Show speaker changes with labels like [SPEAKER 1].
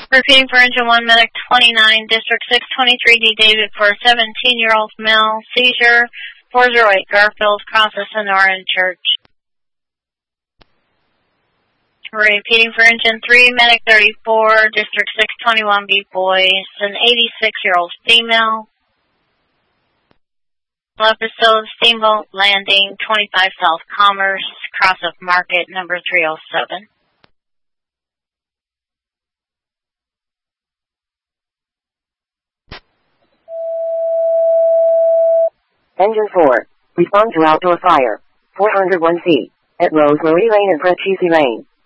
[SPEAKER 1] Repeating for engine 1, medic 29, district 623D David for a 17-year-old male, seizure 408 Garfield, crosses Sonora and Church. Repeating for engine 3, medic 34, district 621B boys, an 86-year-old female. Left of Steamboat Landing, 25 South Commerce, cross of Market, number 307.
[SPEAKER 2] Engine 4, respond to outdoor fire, 401C, at Rosemary Lane and Prechisi Lane.